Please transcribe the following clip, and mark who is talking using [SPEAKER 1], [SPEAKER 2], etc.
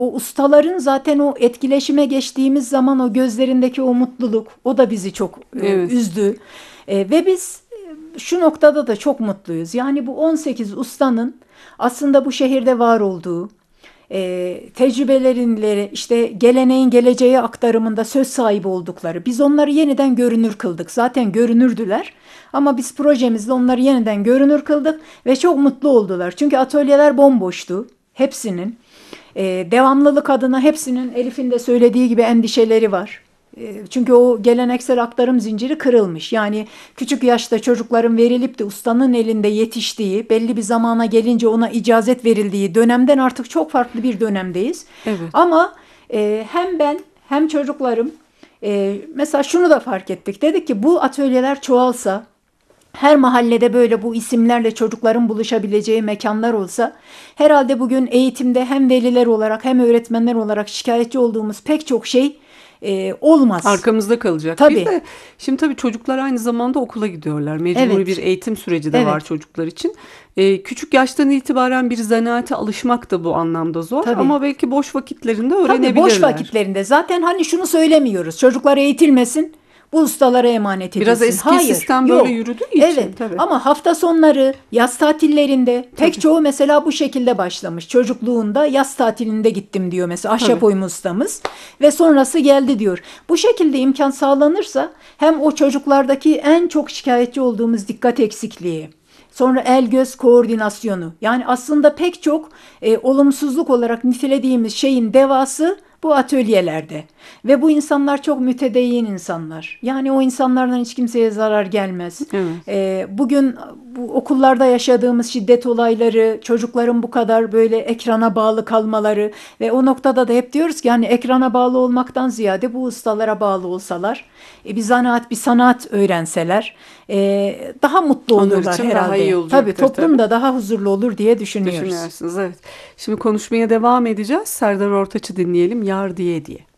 [SPEAKER 1] O ustaların zaten o etkileşime geçtiğimiz zaman o gözlerindeki o mutluluk, o da bizi çok
[SPEAKER 2] Evet.
[SPEAKER 1] üzdü. Ve biz şu noktada da çok mutluyuz. Yani bu 18 ustanın aslında bu şehirde var olduğu, tecrübelerinle işte geleneğin geleceğe aktarımında söz sahibi oldukları, biz onları yeniden görünür kıldık. Zaten görünürdüler ama biz projemizle onları yeniden görünür kıldık ve çok mutlu oldular. Çünkü atölyeler bomboştu hepsinin. Devamlılık adına hepsinin Elif'in de söylediği gibi endişeleri var. Çünkü o geleneksel aktarım zinciri kırılmış. Yani küçük yaşta çocukların verilip de ustanın elinde yetiştiği, belli bir zamana gelince ona icazet verildiği dönemden artık çok farklı bir dönemdeyiz.
[SPEAKER 2] Evet.
[SPEAKER 1] Ama hem ben hem çocuklarım mesela şunu da fark ettik. Dedik ki bu atölyeler çoğalsa, her mahallede böyle bu isimlerle çocukların buluşabileceği mekanlar olsa, herhalde bugün eğitimde hem veliler olarak hem öğretmenler olarak şikayetçi olduğumuz pek çok şey olmaz.
[SPEAKER 2] Arkamızda kalacak. Bir
[SPEAKER 1] Tabii,
[SPEAKER 2] de şimdi tabii çocuklar aynı zamanda okula gidiyorlar. Mecburi bir
[SPEAKER 1] evet,
[SPEAKER 2] eğitim süreci de var
[SPEAKER 1] evet,
[SPEAKER 2] çocuklar için. Küçük yaştan itibaren bir zanaate alışmak da bu anlamda zor.
[SPEAKER 1] tabii.
[SPEAKER 2] Ama belki boş vakitlerinde
[SPEAKER 1] Tabii boş
[SPEAKER 2] öğrenebilirler.
[SPEAKER 1] vakitlerinde zaten hani şunu söylemiyoruz. Çocuklar eğitilmesin, bu ustalara emanet
[SPEAKER 2] Biraz
[SPEAKER 1] edilsin.
[SPEAKER 2] eski
[SPEAKER 1] Hayır,
[SPEAKER 2] sistem böyle
[SPEAKER 1] yok.
[SPEAKER 2] yürüdüğü
[SPEAKER 1] Evet
[SPEAKER 2] için tabii.
[SPEAKER 1] ama hafta sonları, yaz tatillerinde pek
[SPEAKER 2] Tabii.
[SPEAKER 1] çoğu mesela bu şekilde başlamış. Çocukluğunda yaz tatilinde gittim diyor mesela ahşap
[SPEAKER 2] Tabii.
[SPEAKER 1] oyma ustamız ve sonrası geldi diyor. Bu şekilde imkan sağlanırsa hem o çocuklardaki en çok şikayetçi olduğumuz dikkat eksikliği, sonra el göz koordinasyonu. Yani aslında pek çok olumsuzluk olarak nitelediğimiz şeyin devası bu atölyelerde. Ve bu insanlar çok mütedeyyin insanlar. Yani o insanlardan hiç kimseye zarar gelmez.
[SPEAKER 2] Evet.
[SPEAKER 1] Bugün bu okullarda yaşadığımız şiddet olayları, çocukların bu kadar böyle ekrana bağlı kalmaları ve o noktada da hep diyoruz ki yani ekrana bağlı olmaktan ziyade bu ustalara bağlı olsalar, bir zanaat, bir sanat öğrenseler daha mutlu
[SPEAKER 2] Onlar
[SPEAKER 1] olurlar
[SPEAKER 2] için daha iyi
[SPEAKER 1] herhalde. Tabii
[SPEAKER 2] olacaktır
[SPEAKER 1] toplum
[SPEAKER 2] tabii.
[SPEAKER 1] da daha huzurlu olur diye düşünüyoruz.
[SPEAKER 2] Düşünüyorsunuz, evet. Şimdi konuşmaya devam edeceğiz. Serdar Ortaç'ı dinleyelim. Yar diye diye.